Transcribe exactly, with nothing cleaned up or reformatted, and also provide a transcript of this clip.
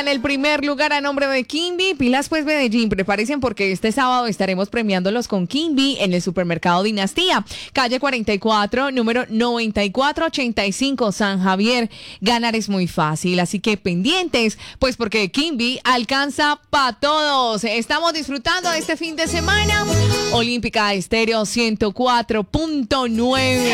En el primer lugar, a nombre de Kimby, pilas pues Medellín, prepárense porque este sábado estaremos premiándolos con Kimby en el supermercado Dinastía, calle cuarenta y cuatro, número noventa y cuatro ochenta y cinco, San Javier. Ganar es muy fácil, así que pendientes, pues porque Kimby alcanza para todos. Estamos disfrutando de este fin de semana. Olímpica Estéreo ciento cuatro punto nueve.